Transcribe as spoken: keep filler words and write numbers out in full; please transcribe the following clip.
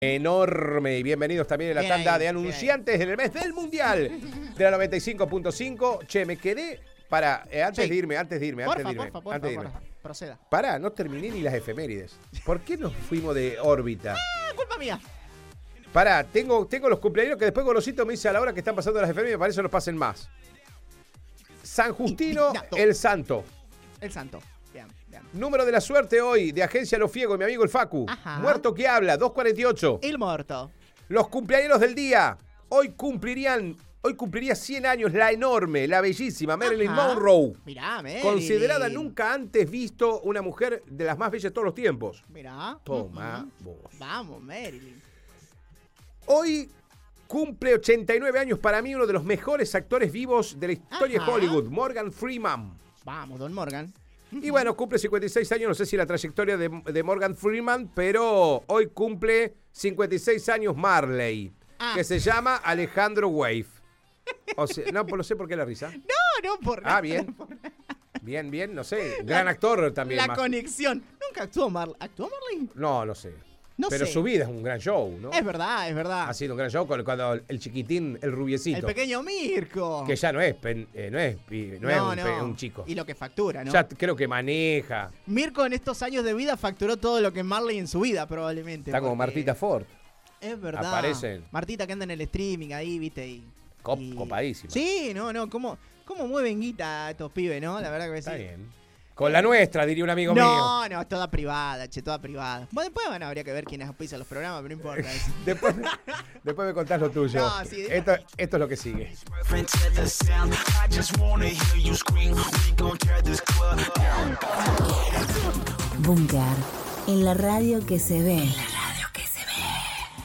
Enorme y bienvenidos también a la Bien tanda ahí, de anunciantes en el mes del Mundial de la noventa y cinco punto cinco. Che, me quedé para eh, antes Sí. de irme, antes de irme, Porfa, antes de irme, porfa, porfa, antes de irme. porfa. Proceda. Pará, no terminé ni las efemérides. ¿Por qué nos fuimos de órbita? Ah, culpa mía. Pará, tengo, tengo los cumpleaños que después Golosito me dice a la hora que están pasando las efemérides, para eso no pasen más. San Justino Indignato. el Santo. El santo. Bien, bien. Número de la suerte hoy de Agencia Lo Fiego, mi amigo el Facu. Ajá. Muerto que habla, dos cuarenta y ocho. El muerto. Los cumpleaños del día. Hoy cumplirían, hoy cumpliría cien años la enorme, la bellísima Marilyn Ajá. Monroe. Mirá, Marilyn. Considerada nunca antes visto una mujer de las más bellas de todos los tiempos. Mirá. Toma Ujú. vos. Vamos, Marilyn. Hoy cumple ochenta y nueve años para mí uno de los mejores actores vivos de la historia Ajá. de Hollywood, Morgan Freeman. Vamos, Don Morgan. Y bueno, cumple cincuenta y seis años, no sé si la trayectoria de, de Morgan Freeman, pero hoy cumple cincuenta y seis años Marley, Ah. que se llama Alejandro Wave. O sea, no, no sé por qué la risa. No, no, por nada. Ah, bien. Bien, bien, no sé. Gran actor también. La más. conexión. Nunca actuó Marley. ¿Actuó Marley? No, no sé. No pero sé. su vida es un gran show, ¿no? Es verdad, es verdad. Ha sido un gran show cuando, cuando el chiquitín, el rubiecito, El pequeño Mirko. que ya no es, pen- eh, no es, pi- no es un, pe- un chico. Y lo que factura, ¿no? Ya t- creo que maneja. Mirko en estos años de vida facturó todo lo que Marley en su vida, probablemente. Está como porque Martita Ford. Es verdad. Aparecen. Martita que anda en el streaming ahí, viste. Y, Cop- y- copadísima. Sí, no, no. ¿Cómo, cómo mueven guita estos pibes, no? La verdad que Está sí. bien. Con la nuestra, diría un amigo mío. No, no, es toda privada, che, toda privada. Bueno, después bueno, habría que ver quiénes auspician los programas, pero no importa eso. Después, después me contás lo tuyo. No, sí, de- esto, esto es lo que sigue. Búnker, en la radio que se ve.